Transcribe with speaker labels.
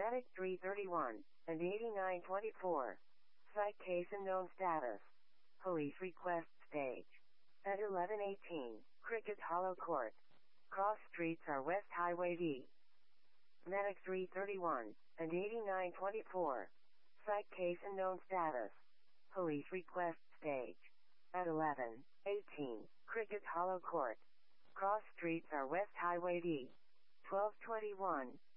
Speaker 1: Medic 331 and 8924. Psych case unknown status. Police request stage. At 11:18, Cricket Hollow Court. Cross streets are West Highway D. Medic 331 and 8924. Psych case unknown status. Police request stage. At 11:18, Cricket Hollow Court. Cross streets are West Highway D. 12:21,